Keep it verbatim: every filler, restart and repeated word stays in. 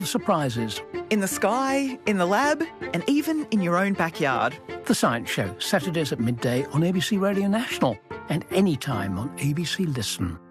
The surprises. In the sky, in the lab, and even in your own backyard. The Science Show, Saturdays at midday on A B C Radio National and anytime on A B C Listen.